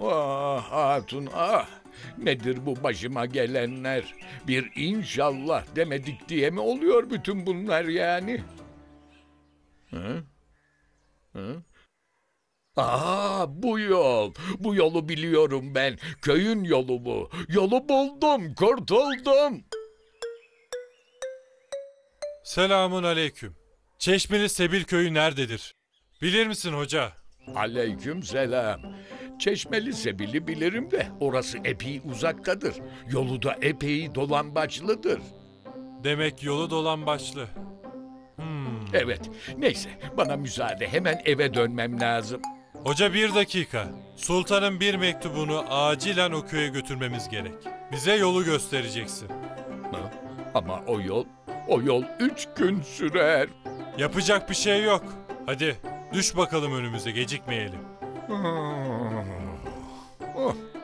Ah hatun ah. Nedir bu başıma gelenler? Bir inşallah demedik diye mi oluyor bütün bunlar yani? Hı? Hı? Bu yol. Bu yolu biliyorum ben. Köyün yolu bu. Yolu buldum, kurtuldum. Selamun aleyküm. Çeşmeli Sebil köyü nerededir? Bilir misin hoca? Aleyküm selam. Çeşmeli Sebil'i bilirim de orası epey uzaktadır. Yolu da epey dolambaçlıdır. Demek yolu dolambaçlı. Evet, neyse bana müsaade hemen eve dönmem lazım. Hoca bir dakika. Sultanın bir mektubunu acilen o köye götürmemiz gerek. Bize yolu göstereceksin. Hı? Ama o yol 3 gün sürer. Yapacak bir şey yok. Hadi düş bakalım önümüze, gecikmeyelim. Oh.